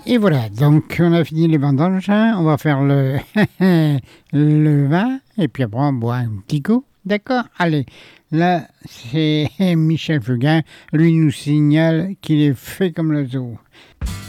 Et voilà, donc on a fini les vendanges, hein, on va faire le vin, et puis après on boit un petit coup. D'accord? Allez, là c'est Michel Fugain, lui nous signale qu'il est fait comme le zoo.